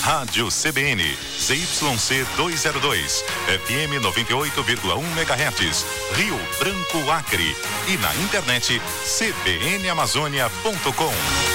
Rádio CBN, ZYC 202, FM 98,1 MHz, Rio Branco, Acre. E na internet, cbnamazônia.com.